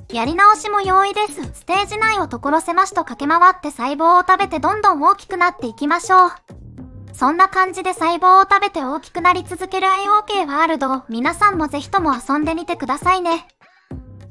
やり直しも容易です。ステージ内を所狭しと駆け回って細胞を食べてどんどん大きくなっていきましょう。そんな感じで細胞を食べて大きくなり続ける IO 系ワールドを皆さんもぜひとも遊んでみてくださいね。